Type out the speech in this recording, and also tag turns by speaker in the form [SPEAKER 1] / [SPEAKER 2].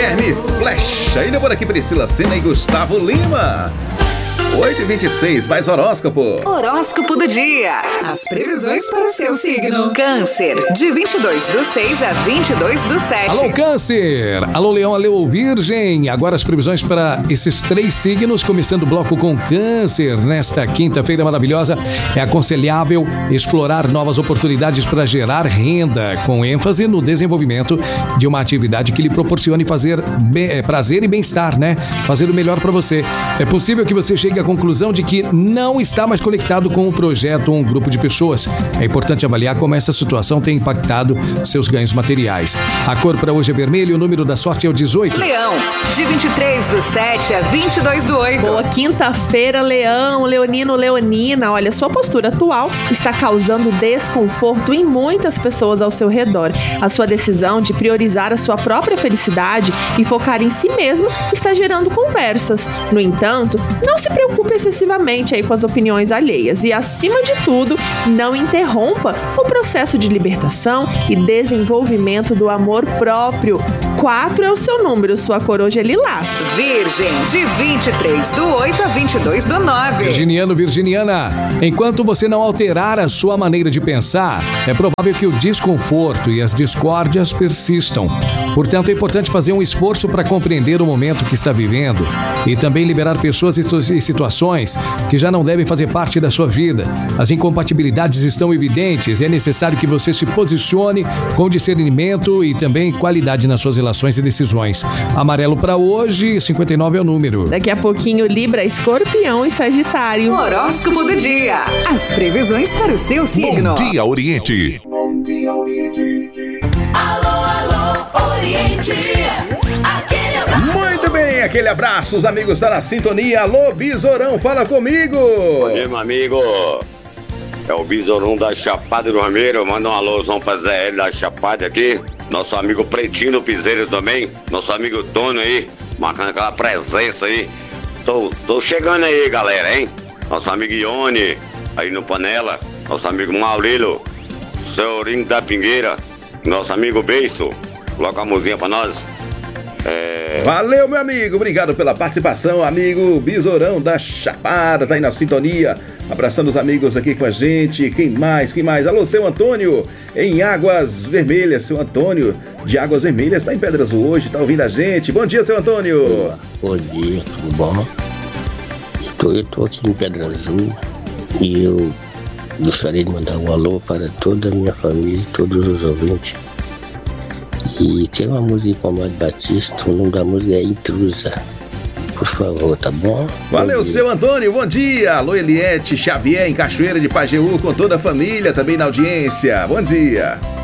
[SPEAKER 1] Guilherme Flecha. Indo por aqui, Priscila Sena e Gustavo Lima. 8h26, mais horóscopo.
[SPEAKER 2] Horóscopo do dia. As previsões para o seu signo. Câncer, de 22/6 a 22/7.
[SPEAKER 3] Alô, Câncer! Alô, Leão, alô, Virgem! Agora as previsões para esses 3 signos, começando o bloco com Câncer. Nesta quinta-feira maravilhosa, é aconselhável explorar novas oportunidades para gerar renda, com ênfase no desenvolvimento de uma atividade que lhe proporcione fazer prazer e bem-estar, né? Fazer o melhor para você. É possível que você chegue à conclusão de que não está mais conectado com um projeto ou um grupo de pessoas. É importante avaliar como essa situação tem impactado seus ganhos materiais. A cor para hoje é vermelho, o número da sorte é o 18.
[SPEAKER 2] Leão, de 23/7 a 22/8.
[SPEAKER 4] Boa quinta-feira, Leão, leonino, leonina. Olha, sua postura atual está causando desconforto em muitas pessoas ao seu redor. A sua decisão de priorizar a sua própria felicidade e focar em si mesmo está gerando conversas. No entanto, não se preocupe excessivamente aí com as opiniões alheias e, acima de tudo, não interrompa o processo de libertação e desenvolvimento do amor próprio. 4 é o seu número, sua cor hoje é lilás.
[SPEAKER 2] Virgem, de 23/8 a 22/9.
[SPEAKER 3] Virginiano, virginiana, enquanto você não alterar a sua maneira de pensar, é provável que o desconforto e as discórdias persistam. Portanto, é importante fazer um esforço para compreender o momento que está vivendo e também liberar pessoas e situações que já não devem fazer parte da sua vida. As incompatibilidades estão evidentes e é necessário que você se posicione com discernimento e também qualidade nas suas relações e decisões. Amarelo para hoje, 59 é o número.
[SPEAKER 4] Daqui a pouquinho, Libra, Escorpião e Sagitário.
[SPEAKER 2] Horóscopo do dia. As previsões para o seu signo.
[SPEAKER 1] Bom dia, Oriente.
[SPEAKER 5] Alô, Oriente. Aquele abraço.
[SPEAKER 1] Muito bem, aquele abraço, os amigos estão na sintonia. Alô, Besourão, fala comigo.
[SPEAKER 6] Bom dia, meu amigo. É o Besourão da Chapada do Ramiro. Manda um alôzão pra Zé L da Chapada aqui. Nosso amigo Pretinho do Piseiro também. Nosso amigo Tônio aí, marcando aquela presença aí. Tô chegando aí, galera, hein? Nosso amigo Ione, aí no Panela. Nosso amigo Maurílio, Senhorinho da Pingueira. Nosso amigo Beiço. Coloca a música pra nós.
[SPEAKER 1] Valeu, meu amigo, obrigado pela participação, amigo Besourão da Chapada, tá aí na sintonia, abraçando os amigos aqui com a gente. Quem mais? Alô, seu Antônio, em Águas Vermelhas. Seu Antônio de Águas Vermelhas tá em Pedra Azul hoje, tá ouvindo a gente. Bom dia, seu Antônio.
[SPEAKER 7] Bom dia, tudo bom? Eu tô aqui em Pedra Azul e eu gostaria de mandar um alô para toda a minha família e todos os ouvintes. E tem uma música com Amado Batista, o nome da música é Intrusa. Por favor, tá bom?
[SPEAKER 1] Valeu, seu Antônio, bom dia. Alô, Eliette Xavier, em Cachoeira de Pajeú, com toda a família, também na audiência. Bom dia.